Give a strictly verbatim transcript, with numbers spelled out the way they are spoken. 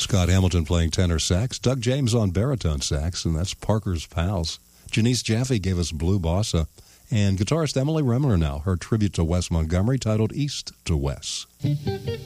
Scott Hamilton playing tenor sax, Doug James on baritone sax, and that's Parker's Pals. Janice Jaffe gave us Blue Bossa, and guitarist Emily Remler now, her tribute to Wes Montgomery titled East to Wes.